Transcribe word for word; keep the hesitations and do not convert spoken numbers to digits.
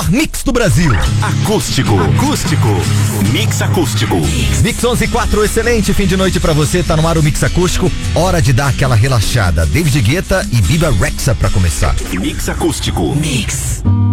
mix do Brasil. Acústico. Acústico. Mix acústico. Mix onze e quatro, excelente fim de noite pra você. Tá no ar o Mix Acústico. Hora de dar aquela relaxada. David Guetta e Biba Rexha pra começar. Mix acústico. Mix.